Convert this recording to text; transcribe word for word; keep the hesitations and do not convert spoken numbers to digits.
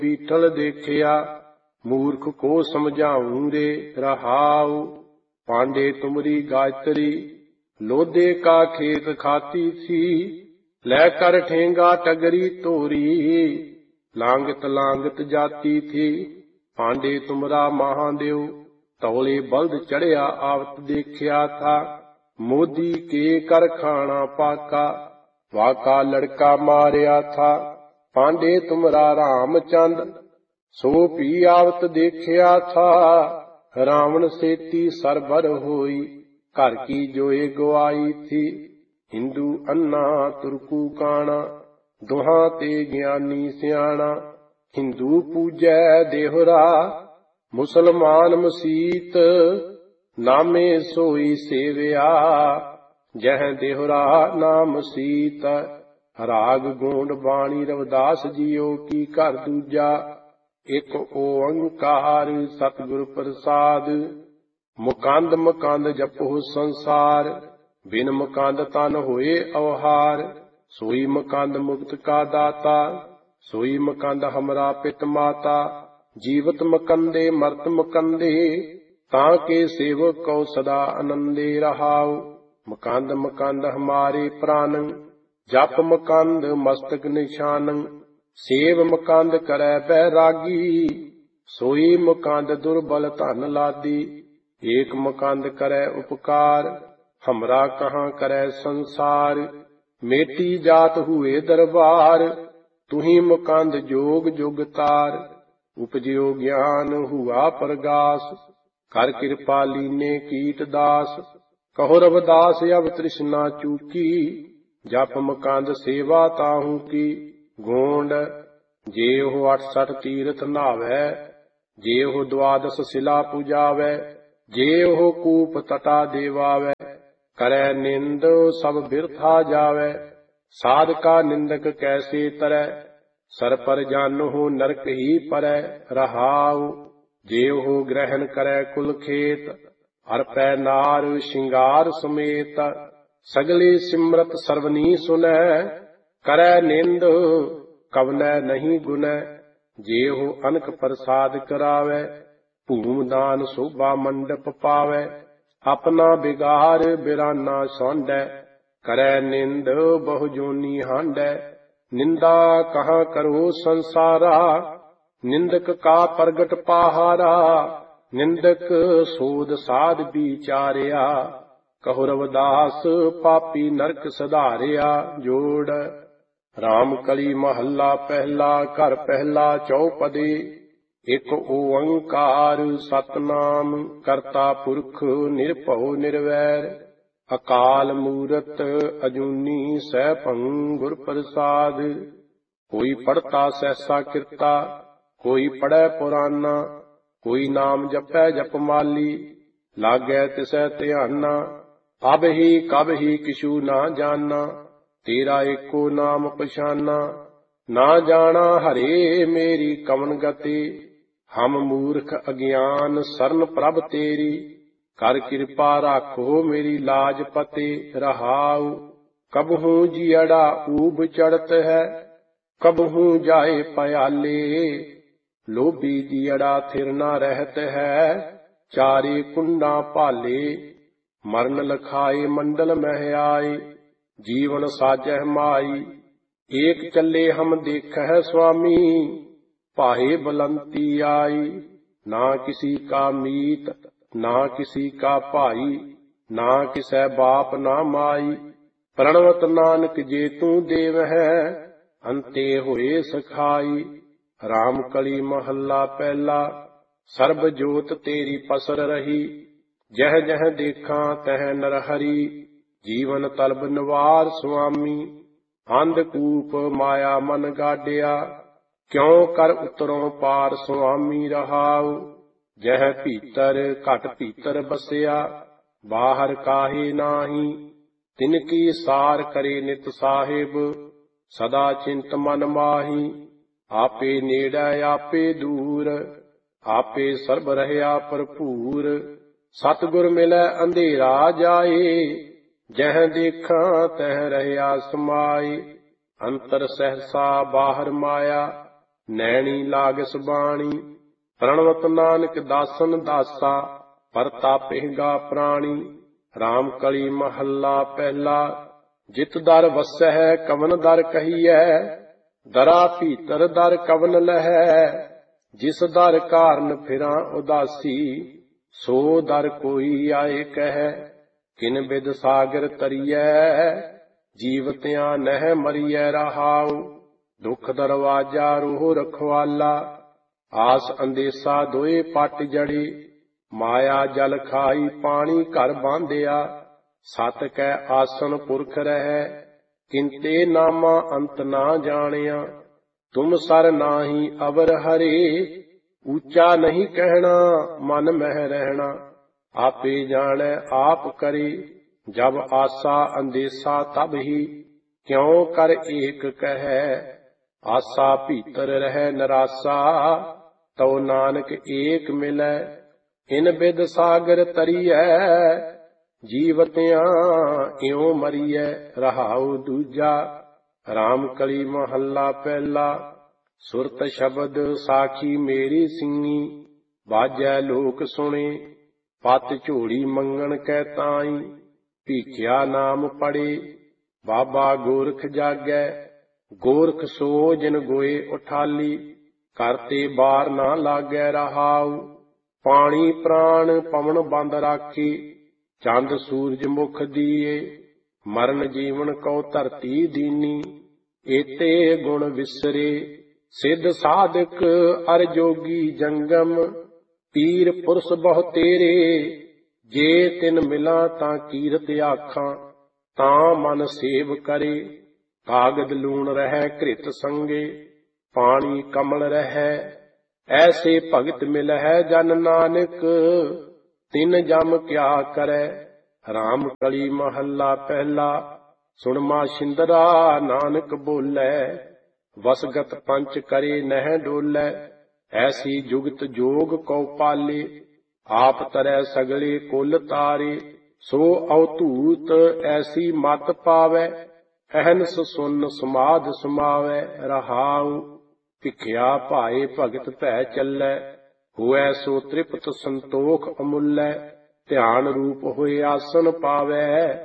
बीठल देखिया, मूर्ख को समझाऊं रे रहाऊ। पांडे तुमरी गायत्री, लोदे का खेत खाती थी, लेकर ठेंगा टगरी तोरी, लांगत लांगत जाती थी। पांडे तुमरा महादेव, तौले बल्द चढ़िया आवत देखिया था, मोदी के कर खाना पाका, वाका लड़का मारिया था। पांडे तुमरा रामचंद, सो पी आवत देखिया था, रावण सेती सरबर होई, घर की जोए गवाई थी। हिंदू अन्ना तुर्कू काना, दुहा ते ज्ञानी सियाणा, हिंदू पूजै देहरा, मुसलमान मसीत, नामे सोई सेविया, जह देहरा नाम सीत। राग गोंड बाणी रविदास जीओ की घर दूजा, एक ओंकार सतगुर प्रसाद। मुकंद मुकंद जपो संसार, बिन मुकंद तन होए अवहार। सोई मुकंद मुक्त का दाता, सोई मुकंद हमरा पित माता। जीवत मुकंदे मरत मुकंदे, ताके सेवक को सदा आनंदे रहाओ। मुकंद मुकंद हमारे प्राण, जप मुकंद मस्तक निशान। सेव मुकंद करै बैरागी, सोई मुकंद दुर्बल धन लादी। एक मुकंद करै उपकार, हमरा कहाँ करै संसार। मेटी जात हुए दरबार, तुही मुकंद जोग जुग तार। उपजियो ज्ञान हुआ प्रगास, कर कृपा लीने कीट दास। कहो रविदास अब तृष्णा चूकी, जप मुकंद सेवा ताहू की। गोंड जे हो अठसठ तीर्थ नावै, जे हो द्वादश शिला पूजावै। जे हो कूप तटा देवावै, करै निंद सब बिरथा जावै। साध का निंदक कैसे तरै, सर पर जान हो नरक ही परै रहाऊ। जे हो ग्रहण करै कुल खेत, अर्पै नार श्रृंगार समेत। सगले सिमरत सर्वनी सुनै, करै निंद कवनै नहीं गुनै। जे हो अनक प्रसाद करावै, भूम दान शोभा मंडप पावै। अपना बिगार बिराना सौंडै, करै निंद बहु जोनी हांडै। निंदा कहाँ करो संसारा, निंदक का प्रगट पहारा। निंदक सोध साध विचारिया, कहो रविदास पापी नरक सधारिया। जोड़ राम कली महला पहला, घर पहला चौपदे। एक ओंकार सतनाम, करता पुरख निरभਉ निरवैर। अकाल मूरत अजूनी सैभं गुर प्रसाद। कोई पढ़ता सहसा किरता, कोई पढ़ै पुराना। कोई नाम जपै जपमाली, लागै तिसै ध्याना। अब ही कब ही किछु ना जाना, तेरा एको नाम पछाना। ना जाना हरे मेरी कवन गति, हम मूर्ख अज्ञान शरण प्रभ तेरी। कर कृपा राखो मेरी लाज पते रहाऊ। कबहू जियड़ा ऊब चढ़त है, कबहू जाए पयाले। लोभी जियड़ा थिर ना रहत है, चारे कुंडा पाले। मरण लखाए मंडल मह आए, जीवन साजह माई। एक चले हम देखह स्वामी, पाहे बलंती आई। ना किसी का मीत ना किसी का भाई, ना किसै बाप ना माई। प्रणवत नानक जे तू देव है, अंते होए सखाई। राम कली महला पहला, सर्ब जोत तेरी पसर रही। जह जह देखा तह नरहरी, जीवन तलब निवार स्वामी। अंधकूप माया मन गाडिया, क्यों कर उतरों पार स्वामी रहाऊ। जह भीतर घट भीतर बसिया, बाहर काहे नाही। तिनकी सार करे नित साहिब, सदा चिंत मन माही। आपे नेड़ै आपे दूर, आपे सर्ब रहया भरपूर। सतगुर मिलै अंधेरा जाए, जह देखा तह रहया समाए। अंतर सहसा बाहर माया, ਨੈਣੀ ਲਾਗਸ ਬਾਣੀ। ਪ੍ਰਣਵਤ ਨਾਨਕ ਦਾਸਨ ਦਾਸਾ, ਪਰਤਾਪਹਿਗਾ ਪ੍ਰਾਣੀ। ਰਾਮ ਕਲੀ ਮਹੱਲਾ ਪਹਿਲਾ। ਜਿਤ ਦਰ ਵਸਹਿ ਕਵਨ ਦਰ ਕਹੀਐ, ਦਰਾ ਭੀਤਰ ਦਰ ਕਵਨ ਲਹੈ। ਜਿਸ ਦਰ ਕਾਰਨ ਫਿਰਾਂ ਉਦਾਸੀ, ਸੋ ਦਰ ਕੋਈ ਆਏ ਕਹਿ। ਕਿਨ ਬਿਦ ਸਾਗਰ ਤਰੀਐ, ਜੀਵਤਿਆਂ ਨਹਿ ਮਰੀਐ ਰਹਾਉ। ਦੁਖ ਦਰਵਾਜਾ ਰੋਹ ਰਖਵਾਲਾ, ਆਸ ਅੰਦੇਸਾ ਦੋਏ ਪਟ ਜੜੇ। ਮਾਇਆ ਜਲ ਖਾਈ ਪਾਣੀ ਘਰ ਬਾਂਧਿਆ, ਸਤ ਕੈ ਆਸਨ ਪੁਰਖ ਰਹੈ। ਕਿੰਤੇ ਨਾਮਾ ਅੰਤ ਨਾ ਜਾਣਿਆ, ਤੁਮ ਸਰ ਨਾਹੀ ਅਵਰ ਹਰੇ। ਉੱਚਾ ਨਹੀਂ ਕਹਿਣਾ ਮਨ ਮਹਿ ਰਹਿਣਾ, ਆਪੇ ਜਾਣੈ ਆਪ ਕਰੇ। ਜਬ ਆਸਾ ਅੰਦੇਸਾ ਤਬ ਹੀ, ਕਿਉ ਕਰ ਏਕ ਕਹਿੈ। ਆਸਾ ਭੀਤਰ ਰਹਿ ਨਰਾਸਾ, ਤਉ ਨਾਨਕ ਏਕ ਮਿਲੈ। ਇਨ ਬਿਦ ਸਾਗਰ ਤਰੀਐ, ਜੀਵਤਿਆਂ ਇਉ ਮਰੀਐ ਰਹਾਉ ਦੂਜਾ। ਰਾਮ ਕਲੀ ਮਹੱਲਾ ਪਹਿਲਾ। ਸੁਰਤ ਸ਼ਬਦ ਸਾਖੀ ਮੇਰੀ ਸਿੰਘੀ, ਬਾਜੈ ਲੋਕ ਸੁਣੇ। ਪਤ ਝੋਲੀ ਮੰਗਣ ਕੈ ਤਾਈ, ਭੀਖਿਆ ਨਾਮ ਪੜੇ। ਬਾਬਾ ਗੋਰਖ ਜਾਗੈ, ਗੋਰਖ ਸੋ ਜਿਨ ਗੋਏ ਉਠਾਲੀ। ਕਰਤੇ ਬਾਰ ਨਾ ਲਾਗੈ ਰਹਾਉ, ਪਾਣੀ ਪ੍ਰਾਣ ਪਵਨ ਬੰਦ ਰਾਖੀ। ਚੰਦ ਸੂਰਜ ਮੁਖ ਦੀਏ, ਮਰਨ ਜੀਵਨ ਕਉ ਧਰਤੀ ਦੀਨੀ। ਏਤੇ ਗੁਣ ਵਿਸਰੇ, ਸਿੱਧ ਸਾਧਕ ਅਰ ਜੋਗੀ ਜੰਗਮ। ਪੀਰ ਪੁਰਸ ਬਹੁ ਤੇਰੇ, ਜੇ ਤਿਨ ਮਿਲਾਂ ਤਾਂ ਕੀਰਤ ਆਖਾਂ। ਤਾਂ ਮਨ ਸੇਵ ਕਰੇ, ਕਾਗਦ ਲੂਣ ਰਹਿ ਘ੍ਰਿਤ ਸੰਗੇ। ਪਾਣੀ ਕਮਲ ਰਹਿ, ਐਸੇ ਭਗਤ ਮਿਲਹਿ ਜਨ ਨਾਨਕ। ਤਿਨ ਜਮ ਕਿਆ ਕਰੈ। ਰਾਮ ਕਲੀ ਮਹੱਲਾ ਪਹਿਲਾ। ਸੁਣਮਾ ਸ਼ਿੰਦਰਾ ਨਾਨਕ ਬੋਲੇ, ਵਸਗਤ ਪੰਚ ਕਰੇ ਨਹਿ ਡੋਲੇ। ਐਸੀ ਜੁਗਤ ਜੋਗ ਕਉ ਪਾਲੇ, ਆਪ ਤਰੈ ਸਗਲੇ ਕੁਲ ਤਾਰੇ। ਸੋ ਅਵਧੂਤ ਐਸੀ ਮਤ ਪਾਵੈ, ਅਹਨਸ ਸੁਨ ਸਮਾਧ ਸਮਾਵੈ ਰਹਾਉ। ਭਿਖਿਆ ਭਾਏ ਭਗਤ ਭੈ ਚੱਲੈ, ਹੋਐ ਸੋ ਤ੍ਰਿਪਤ ਸੰਤੋਖ ਅਮੁੱਲੈ। ਧਿਆਨ ਰੂਪ ਹੋਏ ਆਸਨ ਪਾਵੈ,